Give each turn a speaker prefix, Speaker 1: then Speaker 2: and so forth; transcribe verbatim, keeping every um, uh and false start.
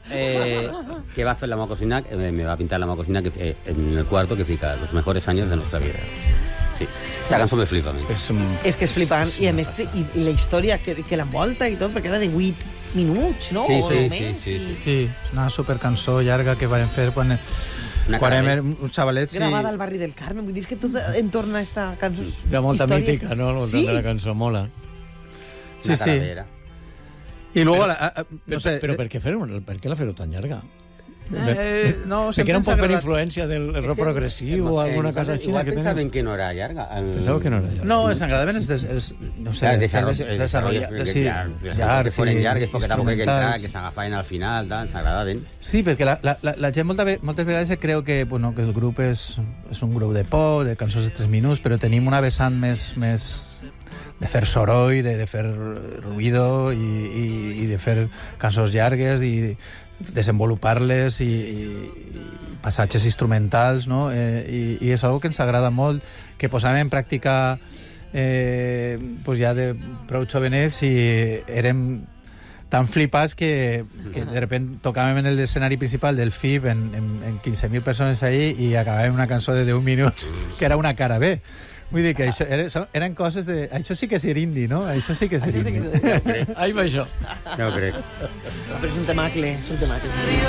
Speaker 1: eh, que va a hacer la meva cocina, eh, me va a pintar la meva cocina que, eh, en el cuarto que fica los mejores años de nuestra vida. Sí, esta cançó me flipa a mi.
Speaker 2: És, un...
Speaker 3: És que és flipant,
Speaker 2: és, és
Speaker 3: i a més, i, i la història que, que l'envolta i tot, perquè era de vuit minuts, no?
Speaker 1: Sí,
Speaker 3: O
Speaker 1: sí,
Speaker 3: més,
Speaker 1: sí, sí, sí.
Speaker 4: Sí, una supercançó llarga que varen fer quan,
Speaker 1: Una
Speaker 4: quan
Speaker 1: cara
Speaker 4: érem uns xavalets.
Speaker 3: Gravada al barri del Carme, vull dir que tot entorn a esta cançó...
Speaker 2: Hi ha molta
Speaker 3: història.
Speaker 2: mítica, no? Al
Speaker 3: Sí?
Speaker 2: voltant de la cançó, mola.
Speaker 4: Sí,
Speaker 1: Una
Speaker 4: sí.
Speaker 1: calavera.
Speaker 4: I luego,
Speaker 2: Però-
Speaker 4: la, a, a,
Speaker 2: Però,
Speaker 4: no sé...
Speaker 2: però per què fer-ho? Per què la fer-ho tan llarga?
Speaker 4: Eh, no,
Speaker 2: Perquè era un
Speaker 4: ens ha
Speaker 2: poc per
Speaker 4: agradat-
Speaker 2: influència del rock progressiu o alguna cosa així.
Speaker 1: Igual
Speaker 2: que tenen.
Speaker 1: pensaven que no era llarga. El...
Speaker 2: Pensava que no era llarga.
Speaker 4: No, ens agradaven els, des, els no sé,
Speaker 1: Claro,
Speaker 4: els
Speaker 1: desarrollos,
Speaker 4: des- desarrolla-
Speaker 1: desarrollos
Speaker 4: sí,
Speaker 1: que
Speaker 4: llargs
Speaker 1: foren
Speaker 4: i
Speaker 1: llargues, perquè tampoc que entrar,
Speaker 4: instrumentals.
Speaker 1: que s'agafaven al final, tal, s'agradaven.
Speaker 4: Sí, perquè la, la, la, la gent molta, ve- moltes vegades creu que, bueno, que el grup és, és un grup de pop, de cançons de tres minuts, però tenim una vessant més, més de fer soroll, de, de fer ruïdo i, i, i de fer cançons llargues i desenvolupar-les i, i, i passatges instrumentals, no? Eh, i, i és algo que ens agrada molt, que posàvem en pràctica eh, pues ja de prou jovenets i érem tan flipats que, que de repente tocàvem en l'escenari principal del F I B en, en, en quinze mil persones ahí i acabàvem una cançó de deu minuts que era una cara B. Vull dir que això, eren, eren coses de... Això sí que és ser indie, no? Això sí que és ser
Speaker 3: Això sí
Speaker 4: indie.
Speaker 3: que és...
Speaker 2: Ai, va això.
Speaker 1: No ho crec.
Speaker 3: Però és un temacle, és un temacle.